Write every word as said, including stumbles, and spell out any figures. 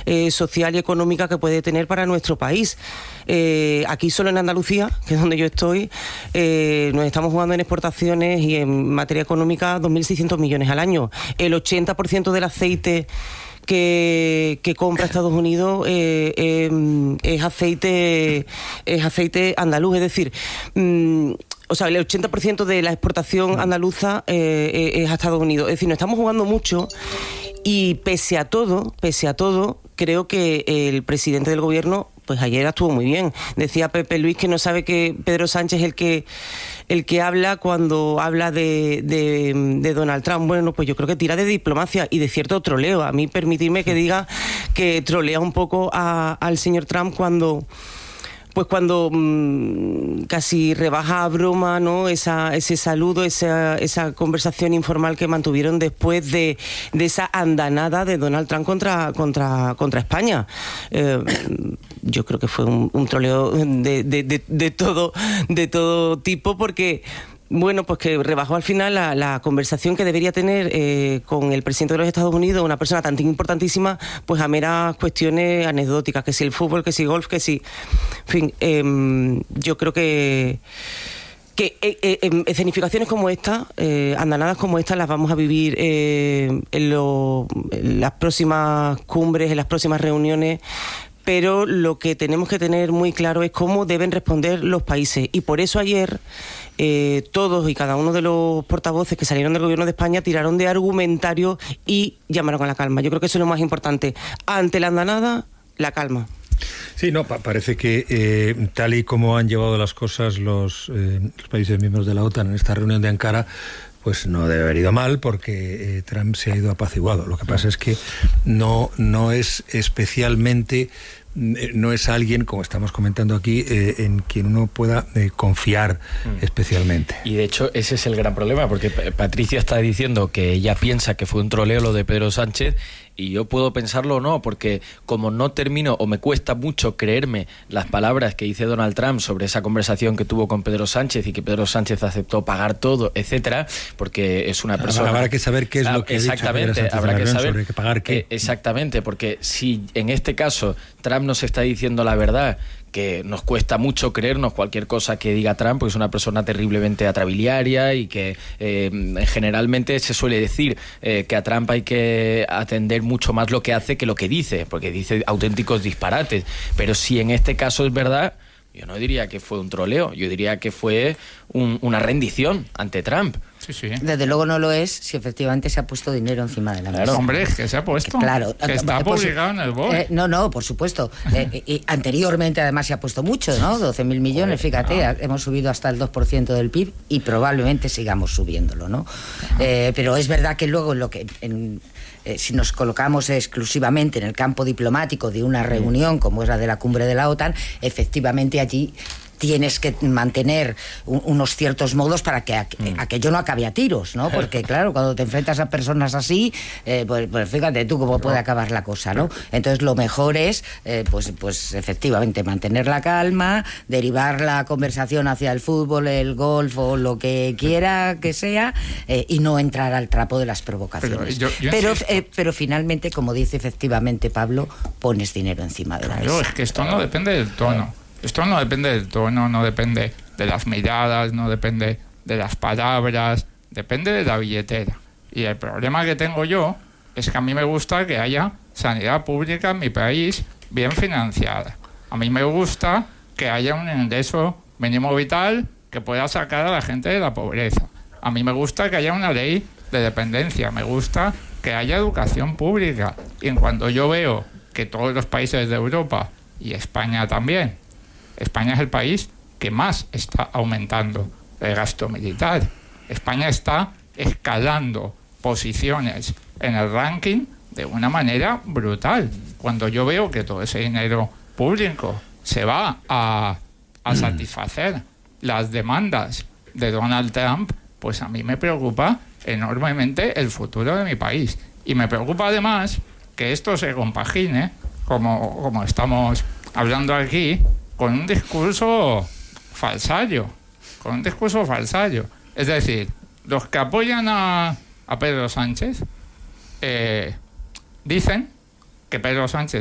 eh, social y económica que puede tener para nuestro país. Eh, aquí solo en Andalucía, que es donde yo estoy, eh, nos estamos jugando en exportaciones y en materia económica dos mil seiscientos millones al año. El ochenta por ciento del aceite que, que compra Estados Unidos eh, eh, es aceite es aceite andaluz, es decir, mmm, o sea, el ochenta por ciento de la exportación andaluza eh, es a Estados Unidos. Es decir, nos estamos jugando mucho y pese a todo, pese a todo, creo que el presidente del gobierno, pues ayer estuvo muy bien. Decía Pepe Luis que no sabe que Pedro Sánchez es el que el que habla cuando habla de, de, de Donald Trump. Bueno, pues yo creo que tira de diplomacia y de cierto troleo. A mí permitirme que diga que trolea un poco a, al señor Trump cuando... pues cuando mmm, casi rebaja a broma, ¿no? Esa, ese saludo, esa, esa conversación informal que mantuvieron después de, de esa andanada de Donald Trump contra, contra, contra España. Eh, yo creo que fue un, un troleo de, de, de, de, todo, de todo tipo, porque... bueno, pues que rebajó al final la, la conversación que debería tener eh, con el presidente de los Estados Unidos, una persona tan importantísima, pues a meras cuestiones anecdóticas, que si el fútbol, que si golf, que si... En fin, eh, yo creo que... que eh, eh, escenificaciones como esta, eh, andanadas como esta, las vamos a vivir eh, en, lo, en las próximas cumbres, en las próximas reuniones, pero lo que tenemos que tener muy claro es cómo deben responder los países. Y por eso ayer eh, todos y cada uno de los portavoces que salieron del gobierno de España tiraron de argumentario y llamaron a la calma. Yo creo que eso es lo más importante. Ante la andanada, la calma. Sí, no, pa- parece que eh, tal y como han llevado las cosas los, eh, los países miembros de la OTAN en esta reunión de Ankara, pues no debe haber ido mal, porque eh, Trump se ha ido apaciguado. Lo que pasa es que no, no es especialmente, no es alguien, como estamos comentando aquí, eh, en quien uno pueda eh, confiar mm. especialmente. Y de hecho ese es el gran problema, porque Patricia está diciendo que ella piensa que fue un troleo lo de Pedro Sánchez, y yo puedo pensarlo o no, porque como no termino o me cuesta mucho creerme las palabras que dice Donald Trump sobre esa conversación que tuvo con Pedro Sánchez y que Pedro Sánchez aceptó pagar todo, etcétera, porque es una persona... Habrá que saber qué es lo que exactamente, ha dicho Pedro Sánchez habrá que saber sobre que pagar qué. Eh, exactamente, porque si en este caso Trump nos está diciendo la verdad, que nos cuesta mucho creernos cualquier cosa que diga Trump, porque es una persona terriblemente atrabiliaria y que eh, generalmente se suele decir eh, que a Trump hay que atender mucho más lo que hace que lo que dice, porque dice auténticos disparates. Pero si en este caso es verdad, yo no diría que fue un troleo, yo diría que fue un, una rendición ante Trump. Sí, sí. Desde luego no lo es si efectivamente se ha puesto dinero encima de la mesa. Claro, hombre, es que se ha puesto. Que, claro. Que está publicado en el B O E. Eh, no, no, por supuesto. Eh, y anteriormente además se ha puesto mucho, ¿no? doce mil millones, fíjate, ah. hemos subido hasta el dos por ciento del P I B y probablemente sigamos subiéndolo, ¿no? Eh, pero es verdad que luego lo que... En, Eh, si nos colocamos exclusivamente en el campo diplomático de una reunión como es la de la cumbre de la OTAN, efectivamente allí tienes que mantener un, unos ciertos modos para que aqu- mm. aquello no acabe a tiros, ¿no? Porque claro, cuando te enfrentas a personas así, eh, pues, pues fíjate tú cómo puede acabar la cosa, ¿no? Entonces lo mejor es, eh, pues, pues efectivamente mantener la calma, derivar la conversación hacia el fútbol, el golf o lo que quiera que sea, eh, y no entrar al trapo de las provocaciones. Pero, yo, yo pero, eh, pero finalmente, como dice efectivamente Pablo, pones dinero encima de la mesa. Claro, es que esto no depende del tono. Esto no depende del tono, no depende de las miradas, no depende de las palabras, depende de la billetera. Y el problema que tengo yo es que a mí me gusta que haya sanidad pública en mi país bien financiada. A mí me gusta que haya un ingreso mínimo vital que pueda sacar a la gente de la pobreza. A mí me gusta que haya una ley de dependencia, me gusta que haya educación pública. Y en cuanto yo veo que todos los países de Europa, y España también, España es el país que más está aumentando el gasto militar. España está escalando posiciones en el ranking de una manera brutal. Cuando yo veo que todo ese dinero público se va a, a satisfacer las demandas de Donald Trump, pues a mí me preocupa enormemente el futuro de mi país. Y me preocupa además que esto se compagine, como, como estamos hablando aquí, con un discurso falsario, con un discurso falsario. Es decir, los que apoyan a, a Pedro Sánchez eh, dicen que Pedro Sánchez